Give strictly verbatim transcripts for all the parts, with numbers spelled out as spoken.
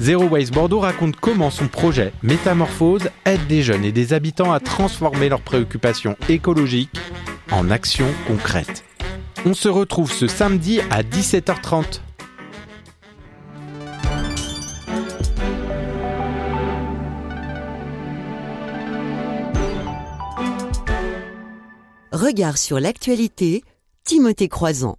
Zero Waste Bordeaux raconte comment son projet Métamorphose aide des jeunes et des habitants à transformer leurs préoccupations écologiques en actions concrètes. On se retrouve ce samedi à dix-sept heures trente. Regard sur l'actualité, Timothée Croizan.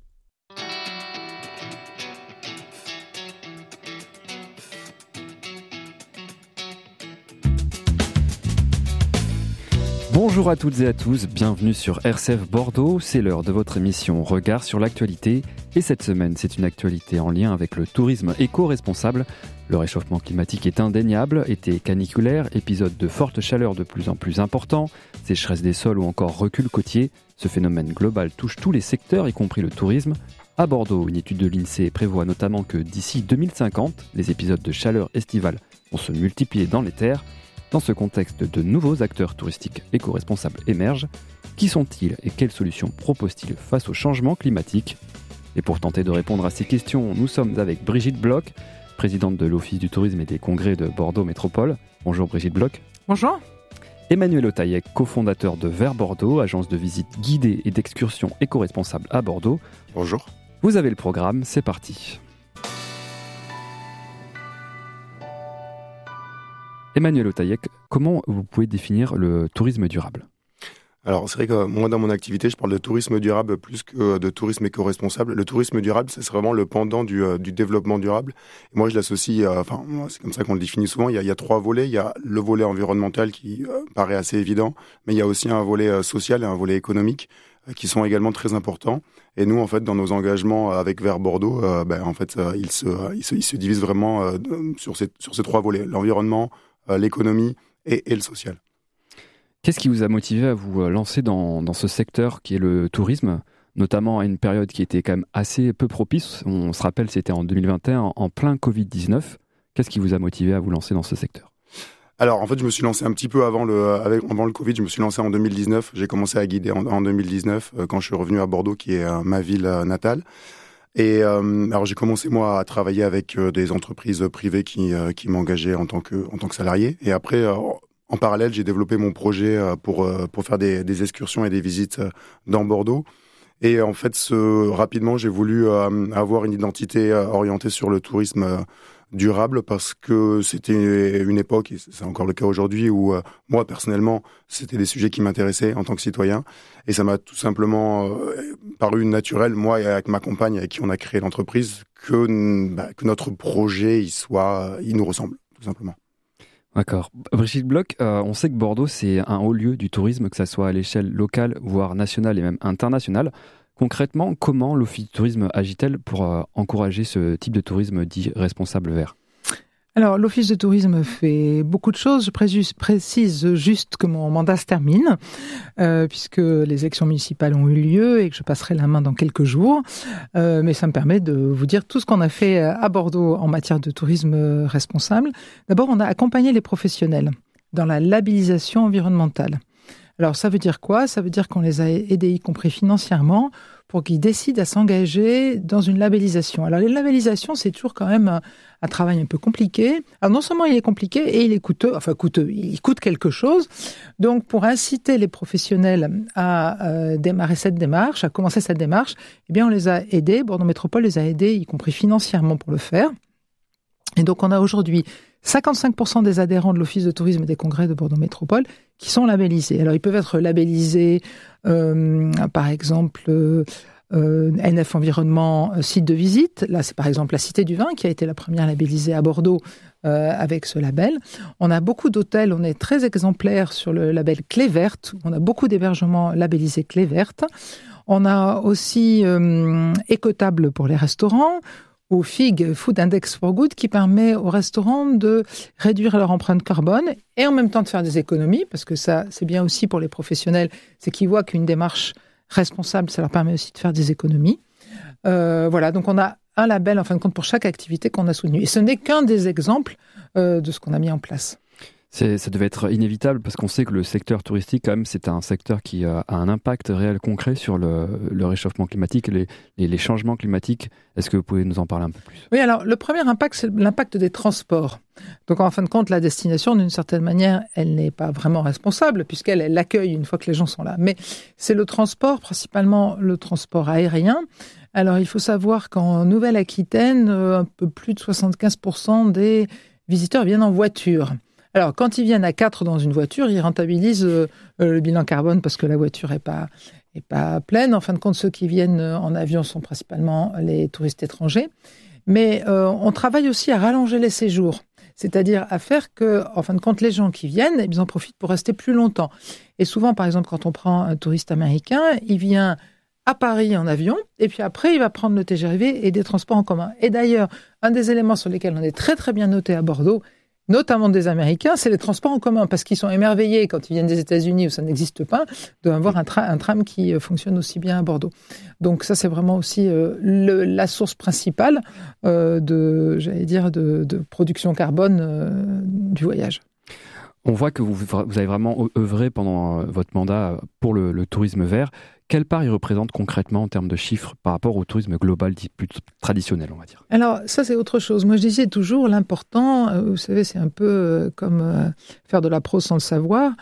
Bonjour à toutes et à tous, bienvenue sur R C F Bordeaux, c'est l'heure de votre émission Regard sur l'actualité. Et cette semaine, c'est une actualité en lien avec le tourisme éco-responsable. Le réchauffement climatique est indéniable, été caniculaire, épisode de forte chaleur de plus en plus important, sécheresse des sols ou encore recul côtier. Ce phénomène global touche tous les secteurs, y compris le tourisme. À Bordeaux, une étude de l'INSEE prévoit notamment que d'ici deux mille cinquante, les épisodes de chaleur estivale vont se multiplier dans les terres. Dans ce contexte, de nouveaux acteurs touristiques éco-responsables émergent. Qui sont-ils et quelles solutions proposent-ils face au changement climatique ? Et pour tenter de répondre à ces questions, nous sommes avec Brigitte Bloch, présidente de l'Office du tourisme et des congrès de Bordeaux Métropole. Bonjour Brigitte Bloch. Bonjour. Emmanuel Otaïek, cofondateur de Vert Bordeaux, agence de visite guidée et d'excursion éco-responsable à Bordeaux. Bonjour. Vous avez le programme, c'est parti. Emmanuel Otaïek, comment vous pouvez définir le tourisme durable ? Alors c'est vrai que moi dans mon activité je parle de tourisme durable plus que de tourisme éco-responsable. Le tourisme durable c'est vraiment le pendant du, euh, du développement durable. Et moi je l'associe, euh, enfin c'est comme ça qu'on le définit souvent, il y, a, il y a trois volets. Il y a le volet environnemental qui euh, paraît assez évident, mais il y a aussi un volet euh, social et un volet économique euh, qui sont également très importants. Et nous en fait dans nos engagements avec Vert Bordeaux, euh, ben, en fait euh, ils, se, ils, se, ils se divisent vraiment euh, sur, ces, sur ces trois volets, l'environnement, euh, l'économie et, et le social. Qu'est-ce qui vous a motivé à vous lancer dans, dans ce secteur qui est le tourisme, notamment à une période qui était quand même assez peu propice ? On se rappelle, c'était en deux mille vingt et un, en plein covid dix-neuf. Qu'est-ce qui vous a motivé à vous lancer dans ce secteur ? Alors, en fait, je me suis lancé un petit peu avant le, avec, avant le Covid. Je me suis lancé en deux mille dix-neuf. J'ai commencé à guider en, en deux mille dix-neuf, euh, quand je suis revenu à Bordeaux, qui est euh, ma ville euh, natale. Et euh, alors, j'ai commencé, moi, à travailler avec euh, des entreprises privées qui, euh, qui m'engageaient en tant que, en tant que salarié. Et après... Euh, En parallèle, j'ai développé mon projet pour, pour faire des, des excursions et des visites dans Bordeaux. Et en fait, ce, rapidement, j'ai voulu avoir une identité orientée sur le tourisme durable parce que c'était une époque, et c'est encore le cas aujourd'hui, où moi, personnellement, c'était des sujets qui m'intéressaient en tant que citoyen. Et ça m'a tout simplement paru naturel, moi et avec ma compagne avec qui on a créé l'entreprise, que, bah, que notre projet, il soit, il nous ressemble, tout simplement. D'accord. Brigitte Bloch, euh, on sait que Bordeaux, c'est un haut lieu du tourisme, que ça soit à l'échelle locale, voire nationale et même internationale. Concrètement, comment l'Office du tourisme agit-elle pour euh, encourager ce type de tourisme dit responsable vert ? Alors, l'Office de tourisme fait beaucoup de choses. Je précise, précise juste que mon mandat se termine, euh, puisque les élections municipales ont eu lieu et que je passerai la main dans quelques jours. Euh, mais ça me permet de vous dire tout ce qu'on a fait à Bordeaux en matière de tourisme responsable. D'abord, on a accompagné les professionnels dans la labellisation environnementale. Alors, ça veut dire quoi ? Ça veut dire qu'on les a aidés, y compris financièrement, pour qu'ils décident à s'engager dans une labellisation. Alors, les labellisations, c'est toujours quand même un, un travail un peu compliqué. Alors, non seulement il est compliqué, et il est coûteux, enfin coûteux, il coûte quelque chose. Donc, pour inciter les professionnels à euh, démarrer cette démarche, à commencer cette démarche, eh bien, on les a aidés, Bordeaux Métropole les a aidés, y compris financièrement pour le faire. Et donc, on a aujourd'hui cinquante-cinq pour cent des adhérents de l'Office de tourisme et des congrès de Bordeaux Métropole qui sont labellisés. Alors, ils peuvent être labellisés, euh, par exemple, euh, euh, N F Environnement, euh, site de visite. Là, c'est par exemple la Cité du Vin qui a été la première labellisée à Bordeaux euh, avec ce label. On a beaucoup d'hôtels, on est très exemplaires sur le label Clé Verte. On a beaucoup d'hébergements labellisés Clé Verte. On a aussi euh, Écotable pour les restaurants, au F I G, Food Index for Good, qui permet aux restaurants de réduire leur empreinte carbone et en même temps de faire des économies, parce que ça, c'est bien aussi pour les professionnels, c'est qu'ils voient qu'une démarche responsable, ça leur permet aussi de faire des économies. Euh, voilà, donc on a un label, en fin de compte, pour chaque activité qu'on a soutenue. Et ce n'est qu'un des exemples euh, de ce qu'on a mis en place. C'est, ça devait être inévitable parce qu'on sait que le secteur touristique, quand même, c'est un secteur qui a, a un impact réel concret sur le, le réchauffement climatique, les, les, les changements climatiques. Est-ce que vous pouvez nous en parler un peu plus ? Oui, alors le premier impact, c'est l'impact des transports. Donc en fin de compte, la destination, d'une certaine manière, elle n'est pas vraiment responsable puisqu'elle elle l'accueille une fois que les gens sont là. Mais c'est le transport, principalement le transport aérien. Alors il faut savoir qu'en Nouvelle-Aquitaine, un peu plus de soixante-quinze pour cent des visiteurs viennent en voiture. Alors, quand ils viennent à quatre dans une voiture, ils rentabilisent euh, le bilan carbone parce que la voiture n'est pas, est pas pleine. En fin de compte, ceux qui viennent en avion sont principalement les touristes étrangers. Mais euh, on travaille aussi à rallonger les séjours, c'est-à-dire à faire que, en fin de compte, les gens qui viennent, ils en profitent pour rester plus longtemps. Et souvent, par exemple, quand on prend un touriste américain, il vient à Paris en avion, et puis après, il va prendre le T G V et des transports en commun. Et d'ailleurs, un des éléments sur lesquels on est très très bien noté à Bordeaux, notamment des Américains, c'est les transports en commun, parce qu'ils sont émerveillés quand ils viennent des États-Unis où ça n'existe pas, d'avoir un, tra- un tram qui fonctionne aussi bien à Bordeaux. Donc ça, c'est vraiment aussi euh, le, la source principale euh, de, j'allais dire, de, de production carbone euh, du voyage. On voit que vous, vous avez vraiment œuvré pendant votre mandat pour le, le tourisme vert. Quelle part il représente concrètement en termes de chiffres par rapport au tourisme global dit plus traditionnel, on va dire ? Alors ça, c'est autre chose. Moi, je disais toujours l'important, euh, vous savez, c'est un peu euh, comme euh, faire de la prose sans le savoir.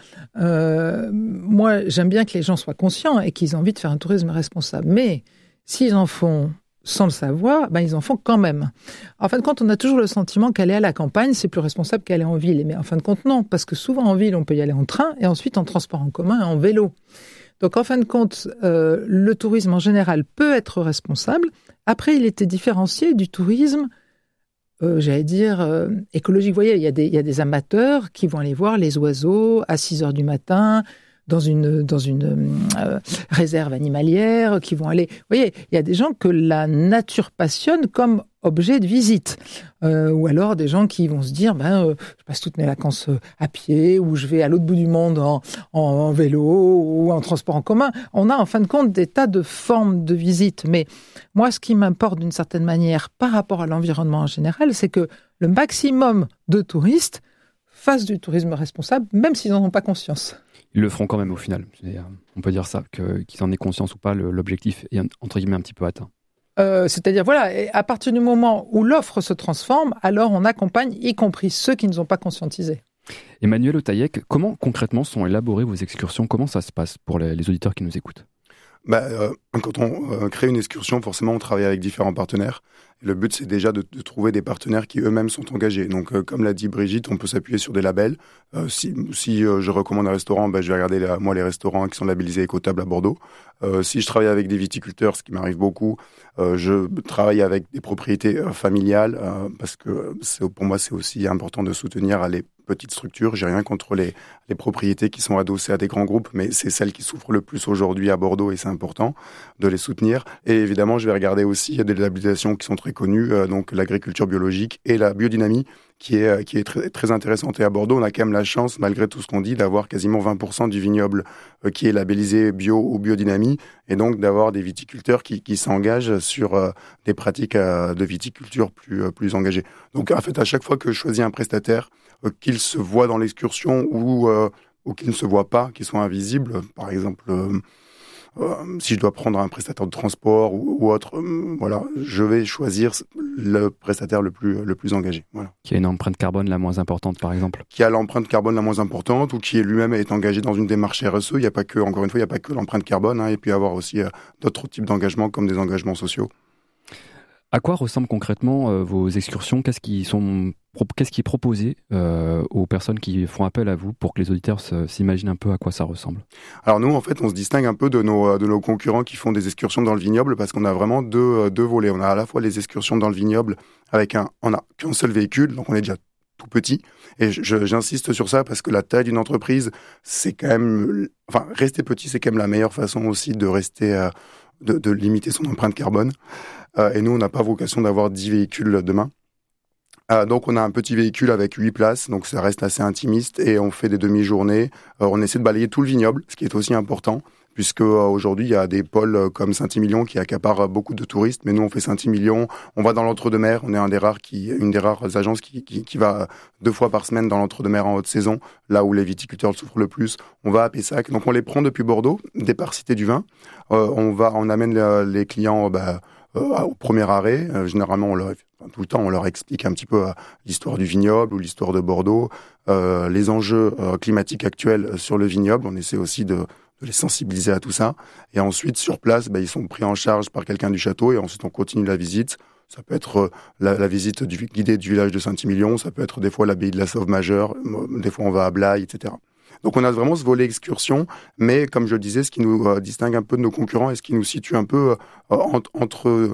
Euh, moi, j'aime bien que les gens soient conscients et qu'ils aient envie de faire un tourisme responsable. Mais s'ils en font sans le savoir, ben ils en font quand même. En fin de compte, on a toujours le sentiment qu'aller à la campagne, c'est plus responsable qu'aller en ville. Mais en fin de compte, non, parce que souvent en ville, on peut y aller en train et ensuite en transport en commun et en vélo. Donc, en fin de compte, euh, le tourisme en général peut être responsable. Après, il était différencié du tourisme, euh, j'allais dire, euh, écologique. Vous voyez, il y a des, il y a des amateurs qui vont aller voir les oiseaux à six heures du matin dans une, dans une euh, réserve animalière, qui vont aller... Vous voyez, il y a des gens que la nature passionne comme objet de visite. Euh, ou alors des gens qui vont se dire, ben, euh, je passe toutes mes vacances euh, à pied, ou je vais à l'autre bout du monde en, en, en vélo, ou en transport en commun. On a en fin de compte des tas de formes de visite. Mais moi, ce qui m'importe d'une certaine manière par rapport à l'environnement en général, c'est que le maximum de touristes fassent du tourisme responsable, même s'ils n'en ont pas conscience. Ils le feront quand même au final. On peut dire ça, que, qu'ils en aient conscience ou pas, le, l'objectif est entre guillemets un petit peu atteint. Euh, c'est-à-dire, voilà, et à partir du moment où l'offre se transforme, alors on accompagne, y compris ceux qui ne sont pas conscientisés. Emmanuel Otaïek, comment concrètement sont élaborées vos excursions ? Comment ça se passe pour les, les auditeurs qui nous écoutent ? Bah, euh, quand on euh, crée une excursion, forcément, on travaille avec différents partenaires. Et le but, c'est déjà de, de trouver des partenaires qui eux-mêmes sont engagés. Donc, euh, comme l'a dit Brigitte, on peut s'appuyer sur des labels. Euh, si si euh, je recommande un restaurant, bah, je vais regarder la, moi les restaurants qui sont labellisés écotables à Bordeaux. Euh, si je travaille avec des viticulteurs, ce qui m'arrive beaucoup, euh, je travaille avec des propriétés euh, familiales euh, parce que c'est, pour moi, c'est aussi important de soutenir les petites structures. J'ai rien contre les, les propriétés qui sont adossées à des grands groupes, mais c'est celles qui souffrent le plus aujourd'hui à Bordeaux et c'est important de les soutenir. Et évidemment, je vais regarder aussi, il y a des labellisations qui sont très connues, euh, donc l'agriculture biologique et la biodynamie, qui est, qui est très, très intéressante. Et à Bordeaux, on a quand même la chance, malgré tout ce qu'on dit, d'avoir quasiment vingt pour cent du vignoble euh, qui est labellisé bio ou biodynamie, et donc d'avoir des viticulteurs qui, qui s'engagent sur euh, des pratiques euh, de viticulture plus, euh, plus engagées. Donc en fait, à chaque fois que je choisis un prestataire, euh, qu'il se voit dans l'excursion ou, euh, ou qu'il ne se voit pas, qu'il soit invisible, par exemple... Euh, Euh, si je dois prendre un prestataire de transport ou, ou autre, euh, voilà, je vais choisir le prestataire le plus, le plus engagé. Voilà. Qui a une empreinte carbone la moins importante, par exemple. Qui a l'empreinte carbone la moins importante ou qui est lui-même est engagé dans une démarche R S E. Il n'y a pas que, encore une fois, il n'y a pas que l'empreinte carbone, hein, et puis avoir aussi euh, d'autres types d'engagements comme des engagements sociaux. À quoi ressemblent concrètement euh, vos excursions ? Qu'est-ce qui sont, qu'est-ce qui est proposé euh, aux personnes qui font appel à vous pour que les auditeurs se, s'imaginent un peu à quoi ça ressemble ? Alors nous, en fait, on se distingue un peu de nos, de nos concurrents qui font des excursions dans le vignoble parce qu'on a vraiment deux, deux volets. On a à la fois les excursions dans le vignoble avec un, on a qu'un seul véhicule, donc on est déjà tout petit. Et je, j'insiste sur ça parce que la taille d'une entreprise, c'est quand même, enfin, rester petit, c'est quand même la meilleure façon aussi de rester, euh, de, de limiter son empreinte carbone. Euh, et nous, on n'a pas vocation d'avoir dix véhicules demain. Euh, donc, on a un petit véhicule avec huit places, donc ça reste assez intimiste et on fait des demi-journées. Euh, on essaie de balayer tout le vignoble, ce qui est aussi important, puisque euh, aujourd'hui il y a des pôles euh, comme Saint-Émilion qui accaparent beaucoup de touristes, mais nous on fait Saint-Émilion, on va dans l'Entre-deux-Mers, on est un des rares qui, une des rares agences qui, qui, qui va deux fois par semaine dans l'Entre-deux-Mers en haute saison, là où les viticulteurs souffrent le plus. On va à Pessac, donc on les prend depuis Bordeaux, départ Cité du Vin. Euh, on va, on amène les, les clients bah, euh, au premier arrêt. Euh, généralement, on leur, enfin, tout le temps, on leur explique un petit peu euh, l'histoire du vignoble ou l'histoire de Bordeaux, euh, les enjeux euh, climatiques actuels sur le vignoble. On essaie aussi de, de les sensibiliser à tout ça. Et ensuite, sur place, bah, ils sont pris en charge par quelqu'un du château et ensuite on continue la visite. Ça peut être la, la visite du, guidée du village de Saint-Émilion, ça peut être des fois l'abbaye de la Sauve-Majeure, des fois on va à Blaye, et cetera. Donc on a vraiment ce volet excursion, mais comme je le disais, ce qui nous euh, distingue un peu de nos concurrents et ce qui nous situe un peu euh, entre, entre euh,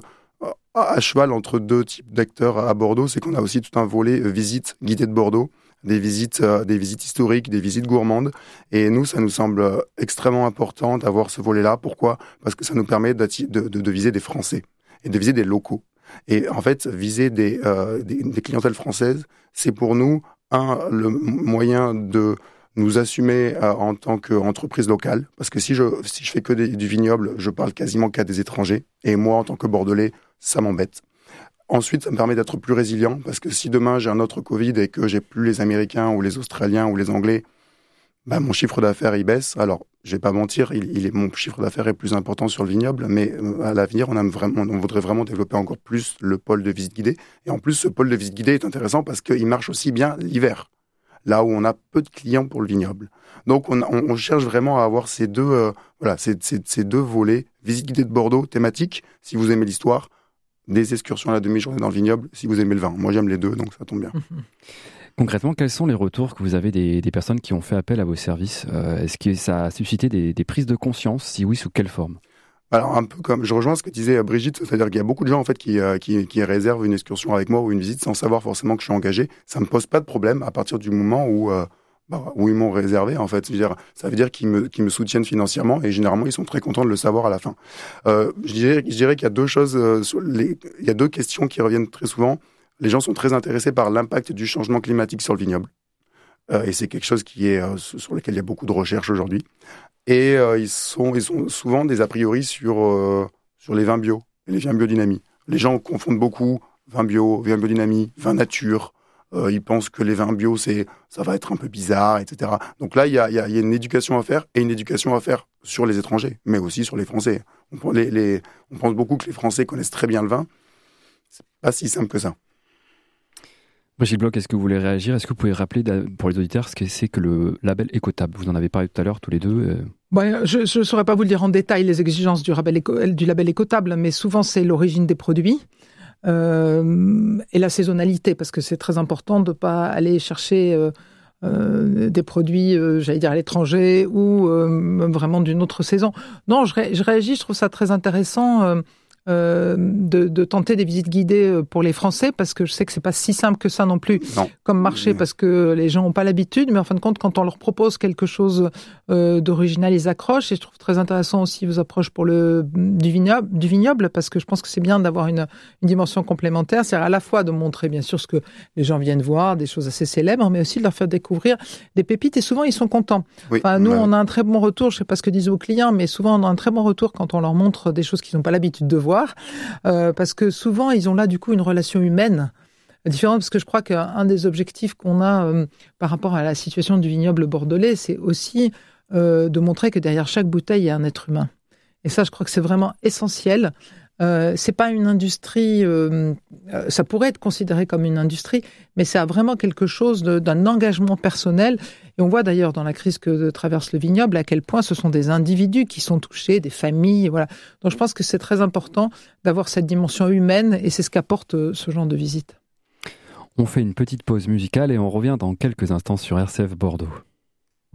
à cheval entre deux types d'acteurs à Bordeaux, c'est qu'on a aussi tout un volet euh, visite guidée de Bordeaux, des visites, euh, des visites historiques, des visites gourmandes. Et nous, ça nous semble euh, extrêmement important d'avoir ce volet-là. Pourquoi ? Parce que ça nous permet de, de, de viser des Français et de viser des locaux. Et en fait, viser des, euh, des, des clientèles françaises, c'est pour nous, un, le moyen de nous assumer euh, en tant qu'entreprise locale. Parce que si je, si je fais que des, du vignoble, je parle quasiment qu'à des étrangers. Et moi, en tant que Bordelais, ça m'embête. Ensuite, ça me permet d'être plus résilient. Parce que si demain, j'ai un autre Covid et que j'ai plus les Américains ou les Australiens ou les Anglais, bah, mon chiffre d'affaires, il baisse. Alors, je vais pas mentir, il, il est, mon chiffre d'affaires est plus important sur le vignoble, mais euh, à l'avenir, on, a vraiment, on voudrait vraiment développer encore plus le pôle de visite guidée. Et en plus, ce pôle de visite guidée est intéressant parce qu'il marche aussi bien l'hiver, là où on a peu de clients pour le vignoble. Donc, on, on, on cherche vraiment à avoir ces deux, euh, voilà, ces, ces, ces deux volets, visite guidée de Bordeaux, thématique, si vous aimez l'histoire, des excursions à la demi-journée dans le vignoble, si vous aimez le vin. Moi, j'aime les deux, donc ça tombe bien. Concrètement, quels sont les retours que vous avez des, des personnes qui ont fait appel à vos services ? euh, Est-ce que ça a suscité des, des prises de conscience ? Si oui, sous quelle forme ? Alors, un peu comme, je rejoins ce que disait Brigitte, c'est-à-dire qu'il y a beaucoup de gens, en fait, qui, euh, qui, qui réservent une excursion avec moi ou une visite sans savoir forcément que je suis engagé. Ça me pose pas de problème à partir du moment où, euh, bah, où ils m'ont réservé, en fait. C'est-à-dire, ça veut dire qu'ils me, qu'ils me soutiennent financièrement et généralement, ils sont très contents de le savoir à la fin. Euh, je dirais, je dirais qu'il y a deux choses, euh, sur les, il y a deux questions qui reviennent très souvent. Les gens sont très intéressés par l'impact du changement climatique sur le vignoble. Euh, et c'est quelque chose qui est, euh, sur lequel il y a beaucoup de recherches aujourd'hui. Et euh, ils sont, ils ont souvent des a priori sur, euh, sur les vins bio et les vins biodynamie. Les gens confondent beaucoup vin bio, vin biodynamie, vin nature. Euh, ils pensent que les vins bio, c'est, ça va être un peu bizarre, et cetera. Donc là, il y a, y a, y a une éducation à faire et une éducation à faire sur les étrangers, mais aussi sur les Français. On, les, les, on pense beaucoup que les Français connaissent très bien le vin. C'est pas si simple que ça. Brigitte Bloch, est-ce que vous voulez réagir ? Est-ce que vous pouvez rappeler pour les auditeurs ce que c'est que le label Écotable ? Vous en avez parlé tout à l'heure, tous les deux. Bon, je ne saurais pas vous le dire en détail, les exigences du label, éco, du label Écotable, mais souvent c'est l'origine des produits euh, et la saisonnalité, parce que c'est très important de ne pas aller chercher euh, euh, des produits, euh, j'allais dire, à l'étranger ou euh, vraiment d'une autre saison. Non, je, ré, je réagis, je trouve ça très intéressant euh, Euh, de, de tenter des visites guidées pour les Français, parce que je sais que c'est pas si simple que ça non plus non. comme marché, parce que les gens ont pas l'habitude, mais en fin de compte, quand on leur propose quelque chose euh, d'original, ils accrochent. Et je trouve très intéressant aussi vos approches pour le du vignoble, du vignoble, parce que je pense que c'est bien d'avoir une, une dimension complémentaire, c'est-à-dire à la fois de montrer bien sûr ce que les gens viennent voir, des choses assez célèbres, mais aussi de leur faire découvrir des pépites, et souvent ils sont contents. Oui, enfin, nous, bah... on a un très bon retour, je sais pas ce que disent vos clients, mais souvent on a un très bon retour quand on leur montre des choses qu'ils n'ont pas l'habitude de voir. Euh, parce que souvent, ils ont là, du coup, une relation humaine différente, parce que je crois qu'un des objectifs qu'on a euh, par rapport à la situation du vignoble bordelais, c'est aussi euh, de montrer que derrière chaque bouteille, il y a un être humain. Et ça, je crois que c'est vraiment essentiel. Euh, c'est pas une industrie, euh, ça pourrait être considéré comme une industrie, mais c'est vraiment quelque chose de, d'un engagement personnel. Et on voit d'ailleurs dans la crise que traverse le vignoble à quel point ce sont des individus qui sont touchés, des familles, voilà. Donc je pense que c'est très important d'avoir cette dimension humaine, et c'est ce qu'apporte ce genre de visite. On fait une petite pause musicale et on revient dans quelques instants sur R C F Bordeaux.